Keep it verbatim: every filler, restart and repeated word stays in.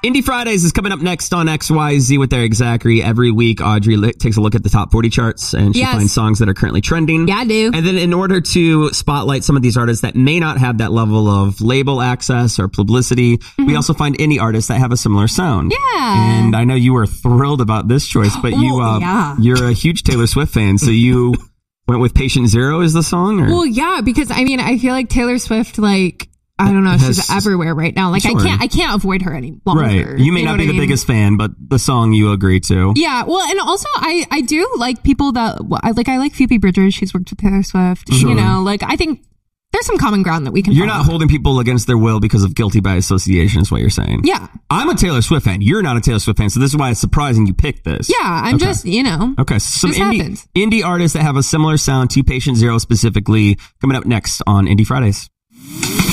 Indie Fridays is coming up next on X Y Z with Eric Zachary. Every week, Audrey li- takes a look at the top forty charts and she Yes. finds songs that are currently trending. Yeah, I do. And then in order to spotlight some of these artists that may not have that level of label access or publicity, mm-hmm. we also find indie artists that have a similar sound. Yeah. And I know you were thrilled about this choice, but you, uh, yeah. you're a huge Taylor Swift fan, so you went with Patient Zero is the song? Or? Well, yeah, because I mean, I feel like Taylor Swift, like, I don't know, has, she's everywhere right now. Like, sure. I can't, I can't avoid her any longer. Right. You may you know not be the I mean? biggest fan, but the song you agree to. Yeah. Well, and also I, I do like people that, I like, I like Phoebe Bridgers. She's worked with Taylor Swift. Sure. You know, like, I think there's some common ground that we can You're follow. not holding people against their will because of guilty by association is what you're saying. Yeah. I'm a Taylor Swift fan. You're not a Taylor Swift fan, so this is why it's surprising you picked this. Yeah. I'm okay. just, you know. Okay. So some indie, happens. indie artists that have a similar sound to Patient Zero specifically coming up next on Indie Fridays.